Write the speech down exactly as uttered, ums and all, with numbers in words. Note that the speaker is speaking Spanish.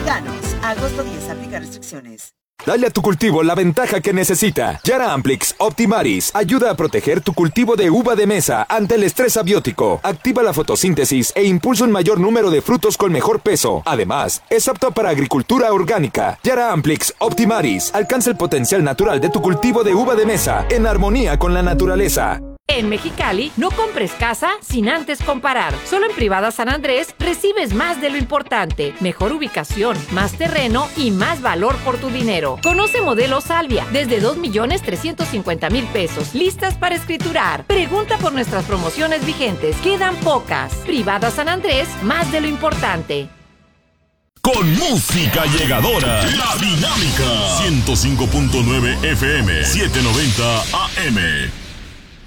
Veganos. Agosto diez. Aplica restricciones. Dale a tu cultivo la ventaja que necesita. Yara Amplix Optimaris ayuda a proteger tu cultivo de uva de mesa ante el estrés abiótico. Activa la fotosíntesis e impulsa un mayor número de frutos con mejor peso. Además, es apto para agricultura orgánica. Yara Amplix Optimaris alcanza el potencial natural de tu cultivo de uva de mesa en armonía con la naturaleza. En Mexicali, no compres casa sin antes comparar. Solo en Privada San Andrés recibes más de lo importante. Mejor ubicación, más terreno y más valor por tu dinero. Conoce modelo Salvia desde dos millones trescientos cincuenta mil pesos. Listas para escriturar. Pregunta por nuestras promociones vigentes. Quedan pocas. Privada San Andrés, más de lo importante. Con música llegadora, La Dinámica. ciento cinco punto nueve F M, setecientos noventa A M.